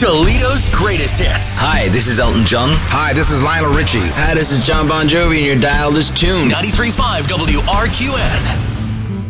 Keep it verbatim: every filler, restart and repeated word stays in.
Toledo's greatest hits. Hi, this is Elton John. Hi, this is Lionel Richie. Hi, this is John Bon Jovi, and your dial is tuned. ninety-three point five W R Q N.